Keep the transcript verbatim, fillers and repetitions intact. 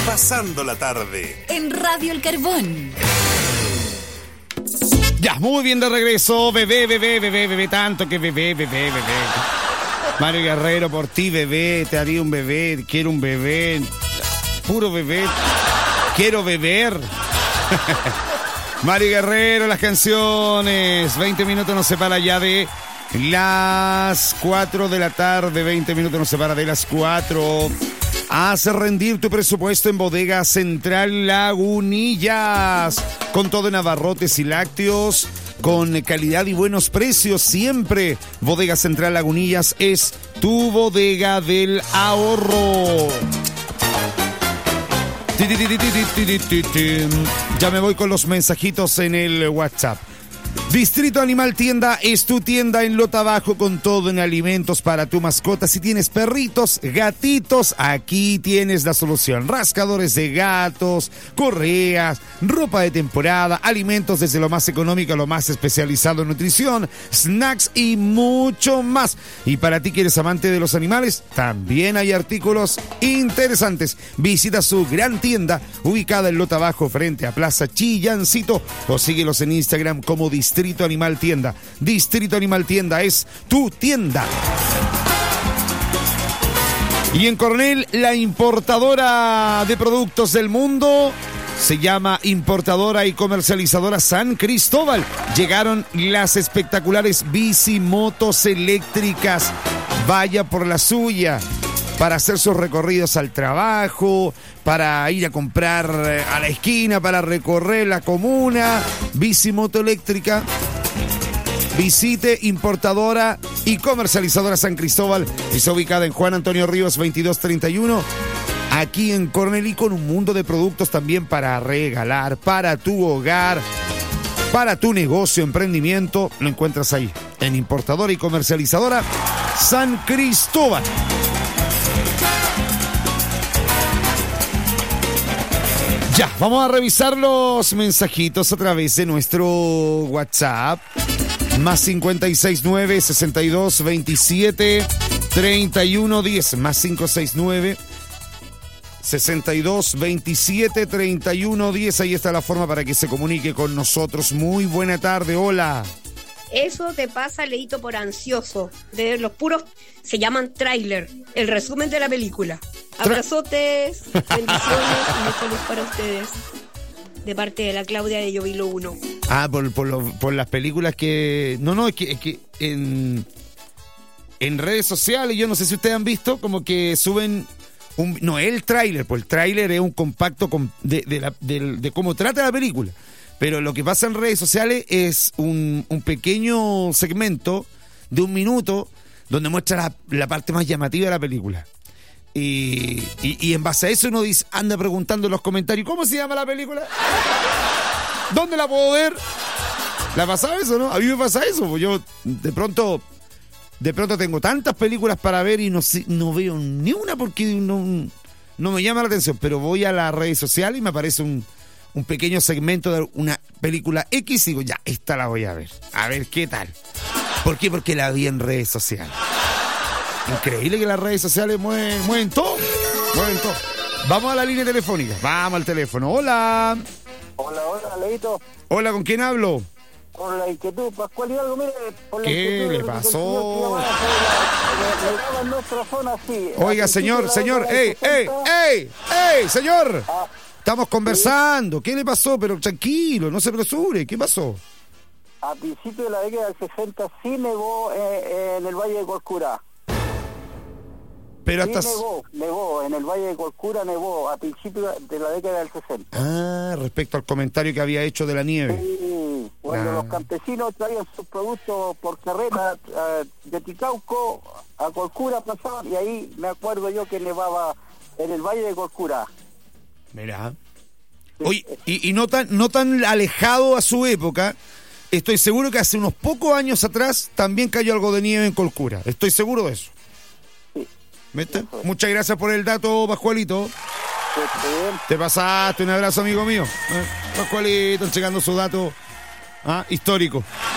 Pasando la tarde en Radio El Carbón. Ya, muy bien de regreso. Bebé, bebé, bebé, bebé, tanto que bebé, bebé, bebé. Mario Guerrero, por ti, bebé, te haría un bebé, quiero un bebé. Puro bebé. Quiero beber. Mario Guerrero, las canciones. veinte minutos nos separa ya de las cuatro de la tarde. veinte minutos nos separa de las cuatro. Haz rendir tu presupuesto en Bodega Central Lagunillas. Con todo en abarrotes y lácteos, con calidad y buenos precios siempre. Bodega Central Lagunillas es tu bodega del ahorro. Ya me voy con los mensajitos en el WhatsApp. Distrito Animal Tienda es tu tienda en Lota Bajo con todo en alimentos para tu mascota. Si tienes perritos, gatitos, aquí tienes la solución. Rascadores de gatos, correas, ropa de temporada, alimentos desde lo más económico a lo más especializado en nutrición, snacks y mucho más. Y para ti que eres amante de los animales, también hay artículos interesantes. Visita su gran tienda ubicada en Lota Bajo frente a Plaza Chillancito o síguelos en Instagram como Distrito Distrito Animal Tienda. Distrito Animal Tienda es tu tienda. Y en Coronel, la importadora de productos del mundo se llama Importadora y Comercializadora San Cristóbal. Llegaron las espectaculares bicimotos eléctricas. Vaya por la suya. Para hacer sus recorridos al trabajo, para ir a comprar a la esquina, para recorrer la comuna. Bicimoto eléctrica. Visite Importadora y Comercializadora San Cristóbal. Está ubicada en Juan Antonio Ríos veintidós treinta y uno. Aquí en Coronel, y con un mundo de productos también para regalar, para tu hogar, para tu negocio, emprendimiento. Lo encuentras ahí en Importadora y Comercializadora San Cristóbal. Ya, vamos a revisar los mensajitos a través de nuestro WhatsApp. Más cincuenta y seis nueve, sesenta y dos, veintisiete, treinta y uno, diez. Más cinco seis nueve, sesenta y dos, veintisiete, treinta y uno, diez. Ahí está la forma para que se comunique con nosotros. Muy buena tarde, hola. Eso te pasa, Leito, por ansioso. De los puros, se llaman tráiler. El resumen de la película. Abrazotes, bendiciones y mucha luz para ustedes. De parte de la Claudia de Llovilo uno. Ah, por, por, lo, por las películas que... No, no, es que, es que en, en redes sociales, yo no sé si ustedes han visto, como que suben... Un, no, el tráiler, pues el tráiler es un compacto con, de, de, la, de, de cómo trata la película. Pero lo que pasa en redes sociales es un, un pequeño segmento de un minuto donde muestra la, la parte más llamativa de la película. Y, y, y en base a eso uno dice, anda preguntando en los comentarios, ¿cómo se llama la película? ¿Dónde la puedo ver? ¿La pasaba eso, no? A mí me pasa eso, pues yo de pronto, de pronto tengo tantas películas para ver y no, no veo ni una porque no, no me llama la atención, pero voy a las redes sociales y me aparece un, un pequeño segmento de una película X y digo, ya, esta la voy a ver, a ver qué tal. ¿Por qué? Porque la vi en redes sociales. Increíble que las redes sociales mueven, mueven todo, mueven todo. Vamos a la línea telefónica, vamos al teléfono. Hola. Hola, hola, Leito. Hola, ¿con quién hablo? Con la inquietud, Pascual Hidalgo, mire, por la ¿Qué le pasó? En nuestra zona, sí. Oiga, señor, señor, ey, ey, ey, ey, señor. Ah, Estamos conversando, ¿qué le pasó? Pero tranquilo, no se apresure, ¿qué pasó? A principios de la década del sesenta sí nevó eh, en el Valle de Corcura. Pero Sí, hasta... nevó, nevó, en el Valle de Corcura nevó a principios de la década del sesenta. Ah, respecto al comentario que había hecho de la nieve. Sí, cuando Ah. los campesinos traían sus productos por carreta uh, de Ticauco a Corcura pasaban, y ahí me acuerdo yo que nevaba en el Valle de Corcura. Mirá. Oye, y, y no tan, no tan alejado a su época, estoy seguro que hace unos pocos años atrás también cayó algo de nieve en Corcura. Estoy seguro de eso. ¿Viste? Muchas gracias por el dato, Pascualito. Te pasaste, un abrazo, amigo mío. Eh, Pascualito, checando su dato ah, histórico.